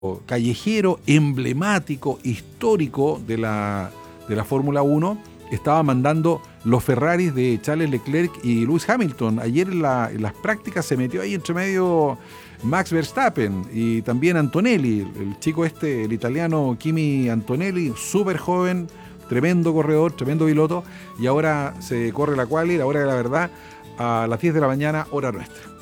callejero, emblemático, histórico de la Fórmula 1, estaba mandando los Ferraris de Charles Leclerc y Lewis Hamilton. Ayer en las prácticas se metió ahí entre medio Max Verstappen y también Antonelli, el chico este, el italiano Kimi Antonelli, súper joven, tremendo corredor, tremendo piloto, y ahora se corre la quali, la hora de la verdad, a las 10 de la mañana, hora nuestra.